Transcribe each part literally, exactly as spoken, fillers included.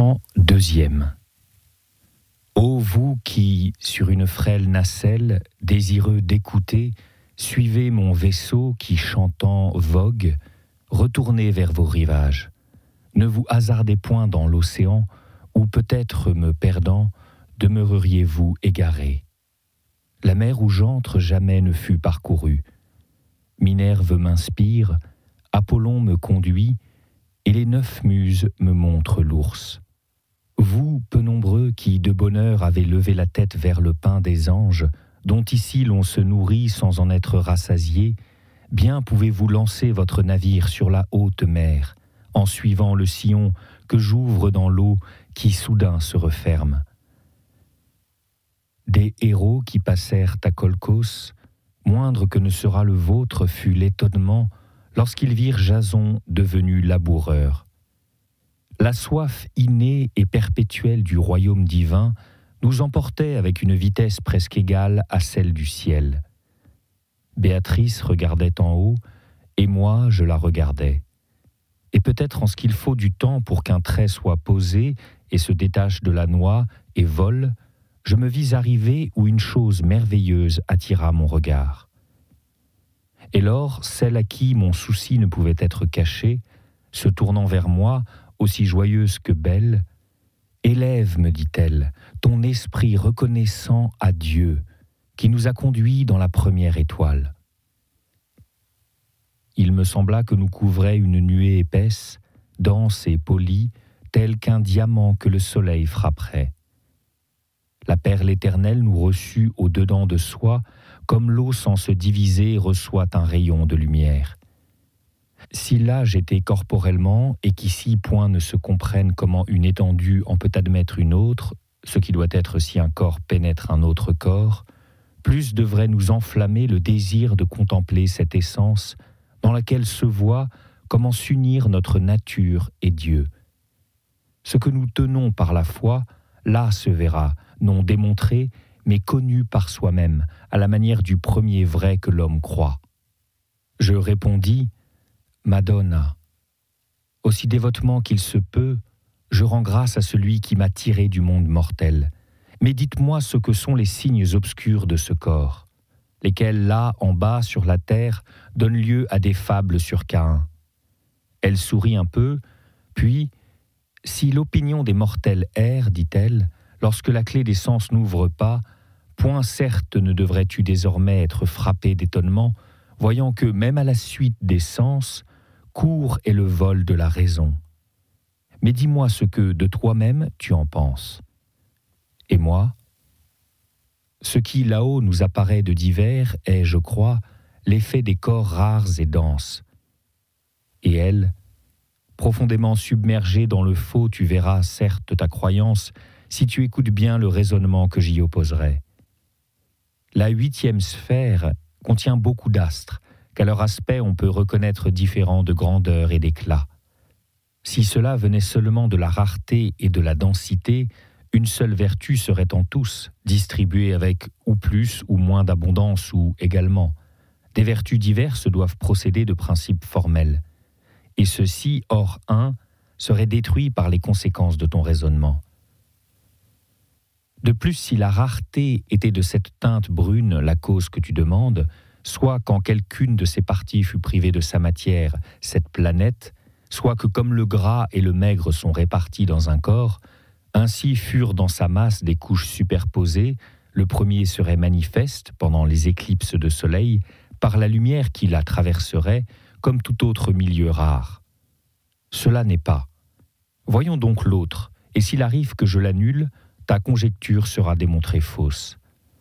Chant deuxième. Ô vous qui, sur une frêle nacelle, désireux d'écouter, suivez mon vaisseau qui, chantant, vogue, retournez vers vos rivages. Ne vous hasardez point dans l'océan, où peut-être me perdant, demeureriez-vous égarés. La mer où j'entre jamais ne fut parcourue. Minerve m'inspire, Apollon me conduit, et les neuf muses me montrent l'ours. Vous, peu nombreux, qui de bonheur avez levé la tête vers le pain des anges, dont ici l'on se nourrit sans en être rassasié, bien pouvez-vous lancer votre navire sur la haute mer, en suivant le sillon que j'ouvre dans l'eau qui soudain se referme. Des héros qui passèrent à Colchos, moindre que ne sera le vôtre fut l'étonnement lorsqu'ils virent Jason devenu laboureur. La soif innée et perpétuelle du royaume divin nous emportait avec une vitesse presque égale à celle du ciel. Béatrice regardait en haut, et moi je la regardais. Et peut-être en ce qu'il faut du temps pour qu'un trait soit posé et se détache de la noix et vole, je me vis arriver où une chose merveilleuse attira mon regard. Et lors, celle à qui mon souci ne pouvait être caché, se tournant vers moi, aussi joyeuse que belle, « Élève, me dit-elle, ton esprit reconnaissant à Dieu, qui nous a conduits dans la première étoile. » Il me sembla que nous couvrait une nuée épaisse, dense et polie, telle qu'un diamant que le soleil frapperait. La perle éternelle nous reçut au-dedans de soi, comme l'eau sans se diviser reçoit un rayon de lumière. Si là j'étais corporellement, et qu'ici point ne se comprenne comment une étendue en peut admettre une autre, ce qui doit être si un corps pénètre un autre corps, plus devrait nous enflammer le désir de contempler cette essence dans laquelle se voit comment s'unir notre nature et Dieu. Ce que nous tenons par la foi, là se verra, non démontré, mais connu par soi-même, à la manière du premier vrai que l'homme croit. Je répondis, Madonna, aussi dévotement qu'il se peut, je rends grâce à celui qui m'a tiré du monde mortel. Mais dites-moi ce que sont les signes obscurs de ce corps, lesquels là, en bas, sur la terre, donnent lieu à des fables sur Caïn. Elle sourit un peu, puis, si l'opinion des mortels erre, dit-elle, lorsque la clé des sens n'ouvre pas, point certes ne devrais-tu désormais être frappé d'étonnement, voyant que, même à la suite des sens, court est le vol de la raison. Mais dis-moi ce que, de toi-même, tu en penses. Et moi, ce qui là-haut nous apparaît de divers est, je crois, l'effet des corps rares et denses. Et elle, profondément submergée dans le faux, tu verras certes ta croyance, si tu écoutes bien le raisonnement que j'y opposerai. La huitième sphère contient beaucoup d'astres, qu'à leur aspect on peut reconnaître différents de grandeur et d'éclat. Si cela venait seulement de la rareté et de la densité, une seule vertu serait en tous, distribuée avec ou plus ou moins d'abondance ou également. Des vertus diverses doivent procéder de principes formels. Et ceci, hors un, serait détruit par les conséquences de ton raisonnement. De plus, si la rareté était de cette teinte brune la cause que tu demandes, soit quand quelqu'une de ses parties fut privée de sa matière, cette planète, soit que comme le gras et le maigre sont répartis dans un corps, ainsi furent dans sa masse des couches superposées, le premier serait manifeste, pendant les éclipses de soleil, par la lumière qui la traverserait, comme tout autre milieu rare. Cela n'est pas. Voyons donc l'autre, et s'il arrive que je l'annule, ta conjecture sera démontrée fausse.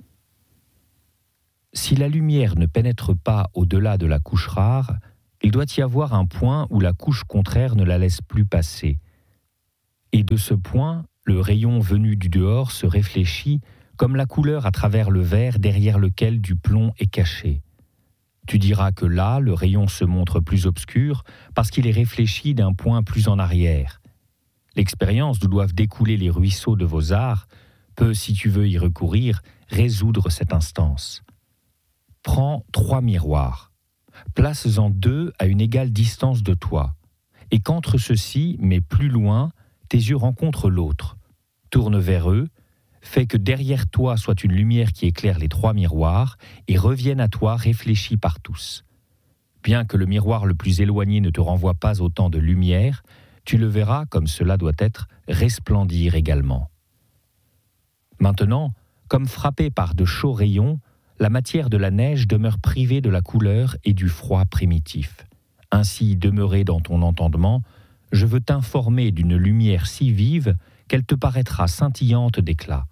Si la lumière ne pénètre pas au-delà de la couche rare, il doit y avoir un point où la couche contraire ne la laisse plus passer. Et de ce point, le rayon venu du dehors se réfléchit comme la couleur à travers le verre derrière lequel du plomb est caché. Tu diras que là, le rayon se montre plus obscur parce qu'il est réfléchi d'un point plus en arrière. L'expérience d'où doivent découler les ruisseaux de vos arts peut, si tu veux y recourir, résoudre cette instance. Prends trois miroirs, place-en deux à une égale distance de toi, et qu'entre ceux-ci, mais plus loin, tes yeux rencontrent l'autre, tourne vers eux, fais que derrière toi soit une lumière qui éclaire les trois miroirs et revienne à toi réfléchie par tous. Bien que le miroir le plus éloigné ne te renvoie pas autant de lumière, tu le verras, comme cela doit être, resplendir également. Maintenant, comme frappée par de chauds rayons, la matière de la neige demeure privée de la couleur et du froid primitif. Ainsi, demeuré dans ton entendement, je veux t'informer d'une lumière si vive qu'elle te paraîtra scintillante d'éclat.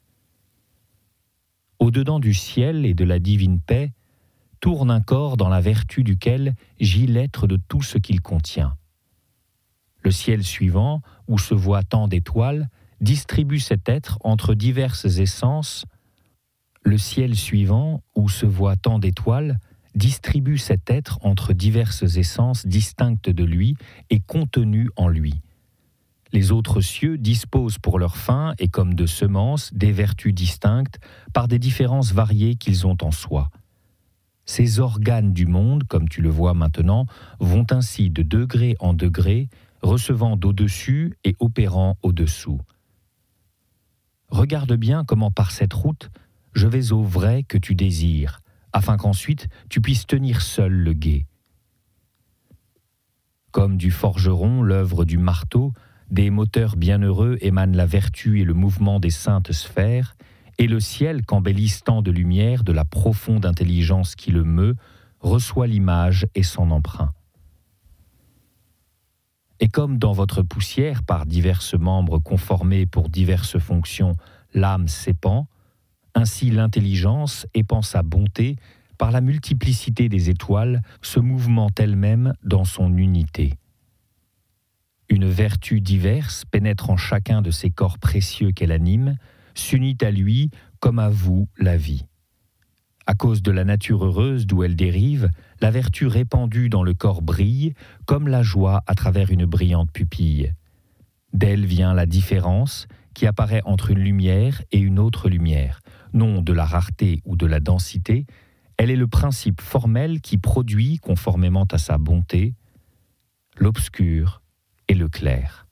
Au-dedans du ciel et de la divine paix, tourne un corps dans la vertu duquel gît l'être de tout ce qu'il contient. Le ciel suivant, où se voit tant d'étoiles, distribue cet être entre diverses essences. Le ciel suivant, où se voit tant d'étoiles, distribue cet être entre diverses essences distinctes de lui et contenues en lui. Les autres cieux disposent pour leur fin et comme de semences des vertus distinctes par des différences variées qu'ils ont en soi. Ces organes du monde, comme tu le vois maintenant, vont ainsi de degré en degré, recevant d'au-dessus et opérant au-dessous. Regarde bien comment par cette route, je vais au vrai que tu désires, afin qu'ensuite tu puisses tenir seul le gué. Comme du forgeron l'œuvre du marteau, des moteurs bienheureux émanent la vertu et le mouvement des saintes sphères, et le ciel qu'embellissent tant de lumière de la profonde intelligence qui le meut, reçoit l'image et son emprunt. Et comme dans votre poussière, par diverses membres conformés pour diverses fonctions, l'âme s'épand, ainsi l'intelligence épand sa bonté par la multiplicité des étoiles, se mouvement elle-même dans son unité. Une vertu diverse pénètre en chacun de ces corps précieux qu'elle anime, s'unit à lui comme à vous la vie. À cause de la nature heureuse d'où elle dérive, la vertu répandue dans le corps brille, comme la joie à travers une brillante pupille. D'elle vient la différence qui apparaît entre une lumière et une autre lumière, non de la rareté ou de la densité, elle est le principe formel qui produit, conformément à sa bonté, l'obscur et le clair.